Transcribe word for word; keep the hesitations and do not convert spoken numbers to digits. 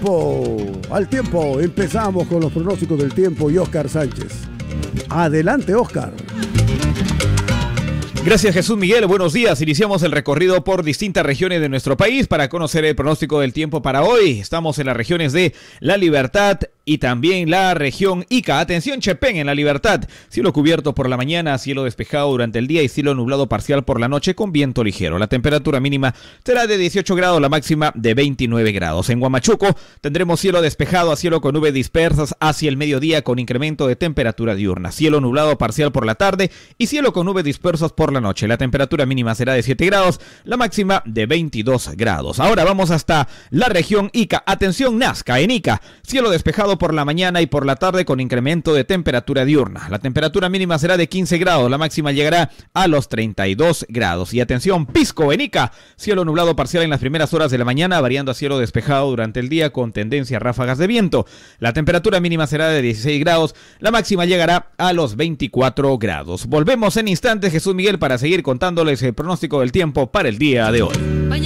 tiempo, al tiempo. Empezamos con los pronósticos del tiempo y Oscar Sánchez. Adelante, Oscar. Gracias, Jesús Miguel. Buenos días. Iniciamos el recorrido por distintas regiones de nuestro país para conocer el pronóstico del tiempo para hoy. Estamos en las regiones de La Libertad y también la región Ica. Atención, Chepén, en La Libertad. Cielo cubierto por la mañana, cielo despejado durante el día y cielo nublado parcial por la noche con viento ligero. La temperatura mínima será de dieciocho grados, la máxima de veintinueve grados. En Huamachuco tendremos cielo despejado a cielo con nubes dispersas hacia el mediodía con incremento de temperatura diurna. Cielo nublado parcial por la tarde y cielo con nubes dispersas por la noche. La temperatura mínima será de siete grados, la máxima de veintidós grados. Ahora vamos hasta la región Ica. Atención, Nazca, en Ica, cielo despejado por la mañana y por la tarde con incremento de temperatura diurna. La temperatura mínima será de quince grados, la máxima llegará a los treinta y dos grados. Y atención, Pisco, en Ica, cielo nublado parcial en las primeras horas de la mañana, variando a cielo despejado durante el día con tendencia a ráfagas de viento. La temperatura mínima será de dieciséis grados, la máxima llegará a los veinticuatro grados. Volvemos en instantes, Jesús Miguel, para seguir contándoles el pronóstico del tiempo para el día de hoy.